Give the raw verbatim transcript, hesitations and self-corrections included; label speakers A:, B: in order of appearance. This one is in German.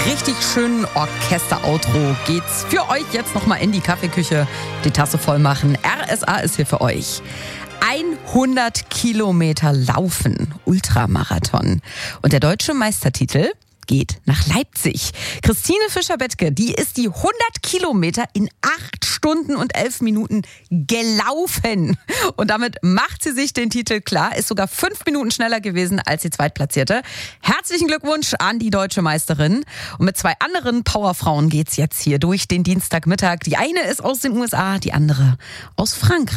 A: richtig schönen Orchester-Outro geht's für euch jetzt nochmal in die Kaffeeküche, die Tasse voll machen. R S A ist hier für euch. hundert Kilometer Laufen, Ultramarathon. Und der deutsche Meistertitel geht nach Leipzig. Christine Fischer-Bettke, die ist die hundert Kilometer in acht Stunden und elf Minuten gelaufen. Und damit macht sie sich den Titel klar, ist sogar fünf Minuten schneller gewesen als die Zweitplatzierte. Herzlichen Glückwunsch an die deutsche Meisterin. Und mit zwei anderen Powerfrauen geht's jetzt hier durch den Dienstagmittag. Die eine ist aus den U S A, die andere aus Frankreich.